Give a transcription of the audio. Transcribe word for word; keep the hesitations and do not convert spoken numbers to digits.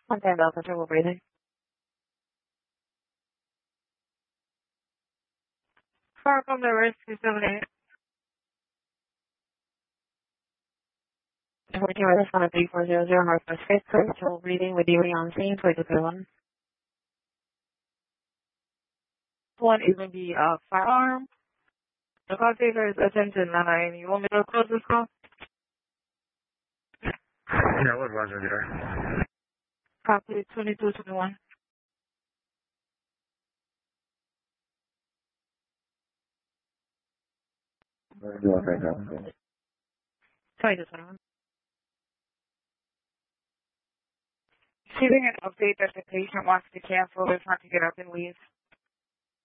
One time Delta trouble breathing. Far from the risk two seven eight. Working with us on a three four zero zero Northwest fifth, trouble breathing with you on scene, twenty two one. One is going to be a firearm. The call taker is attention nine. You want me to close this call? Yeah, what Roger there? Copy twenty-two twenty-one. What do you want right now? twenty-two twenty-one. Receiving an update that the patient wants to cancel, is not to get up and leave.